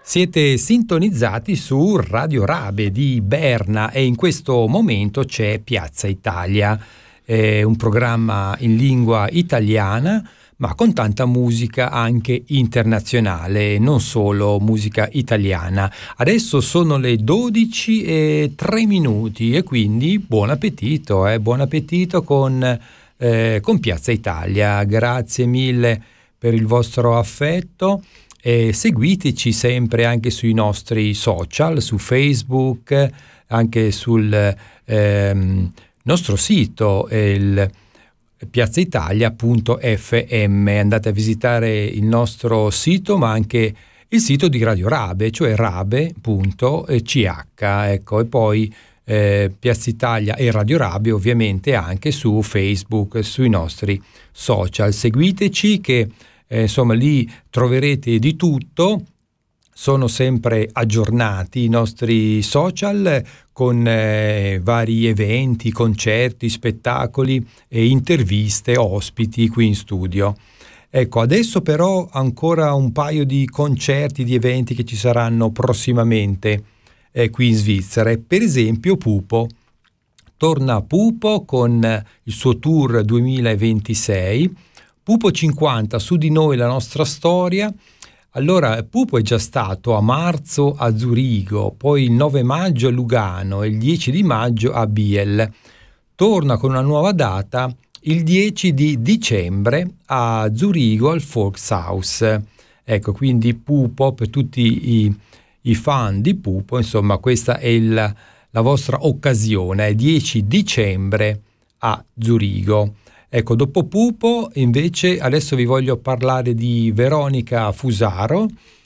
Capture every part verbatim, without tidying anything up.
Siete sintonizzati su Radio Rabe di Berna e in questo momento c'è Piazza Italia, è un programma in lingua italiana ma con tanta musica anche internazionale, non solo musica italiana. Adesso sono le dodici e tre minuti e quindi buon appetito, eh? Buon appetito con, eh, con Piazza Italia. Grazie mille per il vostro affetto. E seguiteci sempre anche sui nostri social, su Facebook, anche sul ehm, nostro sito, il piazzaitalia punto effe emme. Andate a visitare il nostro sito, ma anche il sito di Radio Rabe, cioè rabe punto c h. Ecco, e poi eh, Piazza Italia e Radio Rabe ovviamente anche su Facebook, sui nostri social. Seguiteci che Eh, insomma lì troverete di tutto, sono sempre aggiornati i nostri social con eh, vari eventi, concerti, spettacoli e interviste, ospiti qui in studio. Ecco, adesso però ancora un paio di concerti, di eventi che ci saranno prossimamente eh, qui in Svizzera. Per esempio Pupo, torna Pupo con il suo tour duemilaventisei, Pupo cinquanta, su di noi la nostra storia. Allora, Pupo è già stato a marzo a Zurigo, poi il nove maggio a Lugano e il dieci di maggio a Biel. Torna con una nuova data il dieci di dicembre a Zurigo al Volkshaus. Ecco, quindi Pupo, per tutti i, i fan di Pupo, insomma, questa è il, la vostra occasione, è dieci dicembre a Zurigo. Ecco, dopo Pupo invece adesso vi voglio parlare di Veronica Fusaro,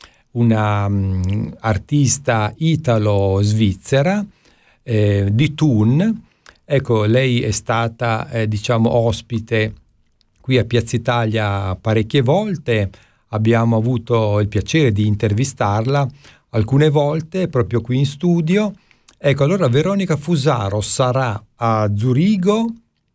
una um, artista italo-svizzera eh, di Thun. Ecco, lei è stata eh, diciamo ospite qui a Piazza Italia parecchie volte, abbiamo avuto il piacere di intervistarla alcune volte proprio qui in studio. Ecco, allora Veronica Fusaro sarà a Zurigo.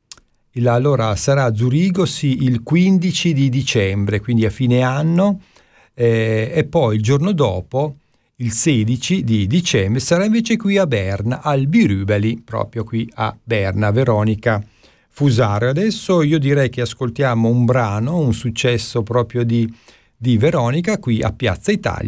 Allora sarà a Zurigo sì, il quindici di dicembre, quindi a fine anno, eh, e poi il giorno dopo, il sedici di dicembre, sarà invece qui a Berna, al Birubeli, proprio qui a Berna, Veronica Fusaro. Adesso io direi che ascoltiamo un brano, un successo proprio di, di Veronica qui a Piazza Italia.